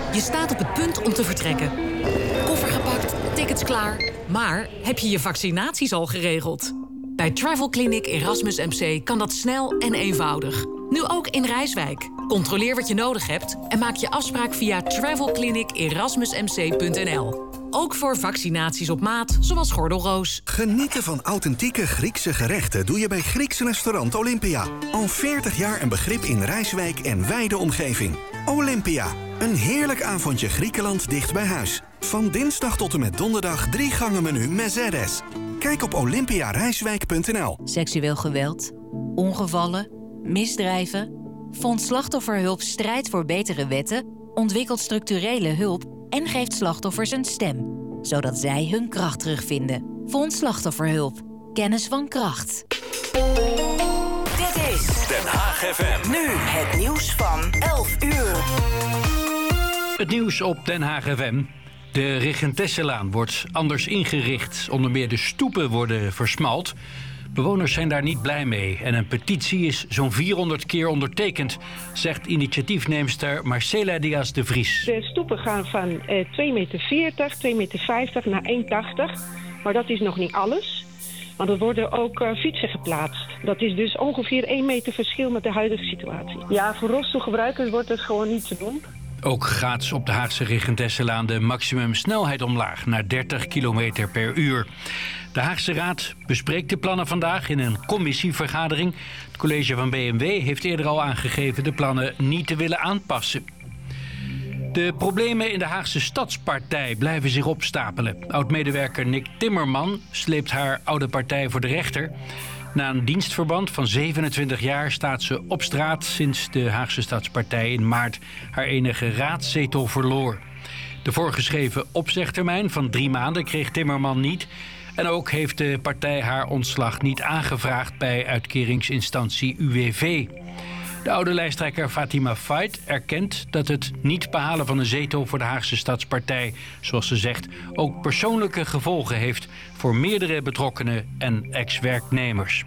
Je staat op het punt om te vertrekken. Koffer gepakt, tickets klaar. Maar heb je je vaccinaties al geregeld? Bij Travel Clinic Erasmus MC kan dat snel en eenvoudig. Nu ook in Rijswijk. Controleer wat je nodig hebt en maak je afspraak via travelclinicerasmusmc.nl. Ook voor vaccinaties op maat, zoals gordelroos. Genieten van authentieke Griekse gerechten doe je bij Grieks restaurant Olympia. Al 40 jaar een begrip in Rijswijk en wijde omgeving. Olympia, een heerlijk avondje Griekenland dicht bij huis. Van dinsdag tot en met donderdag 3 gangen menu Mezeres. Kijk op olympiarijswijk.nl. Seksueel geweld, ongevallen, misdrijven. Fonds Slachtofferhulp strijdt voor betere wetten, ontwikkelt structurele hulp en geeft slachtoffers een stem, zodat zij hun kracht terugvinden. Fonds Slachtofferhulp. Kennis van kracht. Dit is Den Haag FM. Nu het nieuws van 11 uur. Het nieuws op Den Haag FM. De Regentesselaan wordt anders ingericht. Onder meer de stoepen worden versmalt. Bewoners zijn daar niet blij mee. En een petitie is zo'n 400 keer ondertekend, zegt initiatiefneemster Marcela Diaz de Vries. De stoepen gaan van 2,40 meter, 2,50 meter naar 1,80. Maar dat is nog niet alles. Want er worden ook fietsen geplaatst. Dat is dus ongeveer 1 meter verschil met de huidige situatie. Ja, voor rolstoelgebruikers wordt het gewoon niet te doen. Ook gaat op de Haagse Regentesselaan de maximumsnelheid omlaag naar 30 km per uur. De Haagse Raad bespreekt de plannen vandaag in een commissievergadering. Het college van BMW heeft eerder al aangegeven de plannen niet te willen aanpassen. De problemen in de Haagse Stadspartij blijven zich opstapelen. Oud-medewerker Nick Timmerman sleept haar oude partij voor de rechter. Na een dienstverband van 27 jaar staat ze op straat sinds de Haagse Stadspartij in maart haar enige raadszetel verloor. De voorgeschreven opzegtermijn van 3 maanden kreeg Timmerman niet. En ook heeft de partij haar ontslag niet aangevraagd bij uitkeringsinstantie UWV. De oude lijsttrekker Fatima Fait erkent dat het niet behalen van een zetel voor de Haagse Stadspartij, zoals ze zegt, ook persoonlijke gevolgen heeft voor meerdere betrokkenen en ex-werknemers.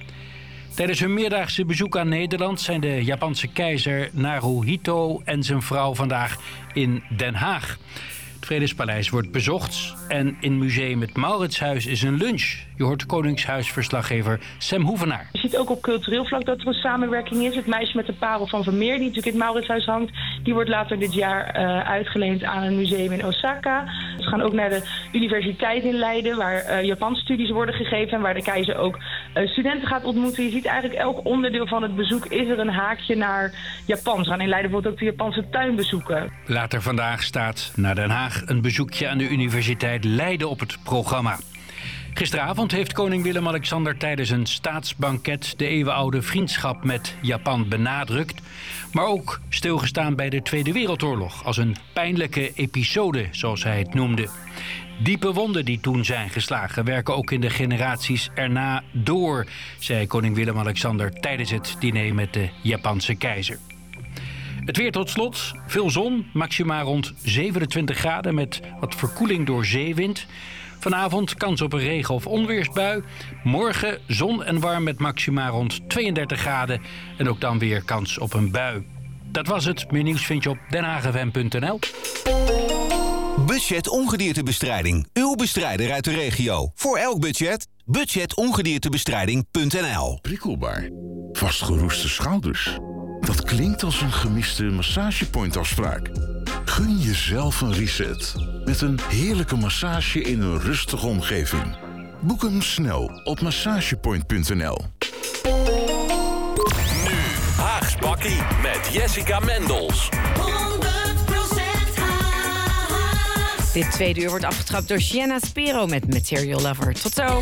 Tijdens hun meerdaagse bezoek aan Nederland zijn de Japanse keizer Naruhito en zijn vrouw vandaag in Den Haag. Het Vredespaleis wordt bezocht en in museum het Mauritshuis is een lunch. Je hoort Koningshuisverslaggever Sam Hoevenaar. Je ziet ook op cultureel vlak dat er een samenwerking is. Het meisje met de parel van Vermeer, die natuurlijk in het Mauritshuis hangt, die wordt later dit jaar uitgeleend aan een museum in Osaka. We gaan ook naar de universiteit in Leiden, waar Japanstudies worden gegeven en waar de keizer ook studenten gaat ontmoeten. Je ziet eigenlijk elk onderdeel van het bezoek is er een haakje naar Japan. Ze gaan in Leiden bijvoorbeeld ook de Japanse tuin bezoeken. Later vandaag staat naar Den Haag een bezoekje aan de Universiteit Leiden op het programma. Gisteravond heeft koning Willem-Alexander tijdens een staatsbanket de eeuwenoude vriendschap met Japan benadrukt, maar ook stilgestaan bij de Tweede Wereldoorlog als een pijnlijke episode, zoals hij het noemde. Diepe wonden die toen zijn geslagen werken ook in de generaties erna door, zei koning Willem-Alexander tijdens het diner met de Japanse keizer. Het weer tot slot, veel zon, maxima rond 27 graden met wat verkoeling door zeewind. Vanavond kans op een regen- of onweersbui. Morgen zon en warm met maxima rond 32 graden. En ook dan weer kans op een bui. Dat was het. Meer nieuws vind je op denhaagfm.nl. Budget ongediertebestrijding. Uw bestrijder uit de regio. Voor elk budget. Budgetongediertebestrijding.nl. Prikkelbaar. Vastgeroeste schouders. Dat klinkt als een gemiste massagepoint-afspraak. Gun jezelf een reset. Met een heerlijke massage in een rustige omgeving. Boek hem snel op massagepoint.nl. Nu Haags Bakkie met Jessica Mendels. 100% Haags. Dit tweede uur wordt afgetrapt door Sienna Spiro met Material Lover. Tot zo.